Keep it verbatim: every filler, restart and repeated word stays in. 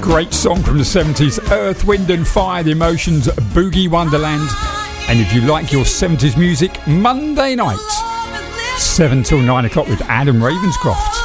great song from the seventies, Earth, Wind and Fire, The Emotions, Boogie Wonderland. And if you like your seventies music, Monday night, seven till nine o'clock with Adam Ravenscroft.